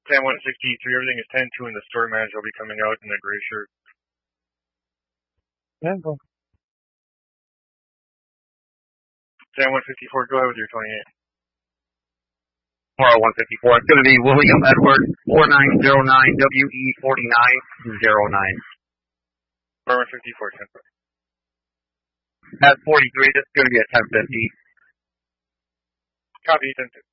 Sam 163, everything is 10-2 in the store manager. Will be coming out in a gray shirt. Yeah, go. Sam 154, go ahead with your 28. 154. It's going to be William Edward 4909 WE4909. Farmer 54, 10. At 43, this is going to be a 1050. Copy, 10-2.